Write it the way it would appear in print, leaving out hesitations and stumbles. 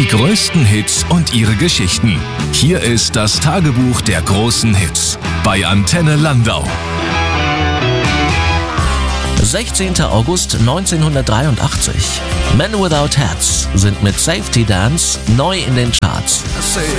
größten Hits und ihre Geschichten. Hier ist das Tagebuch der großen Hits bei Antenne Landau. 16. August 1983. Men Without Hats sind mit Safety Dance neu in den Charts. I say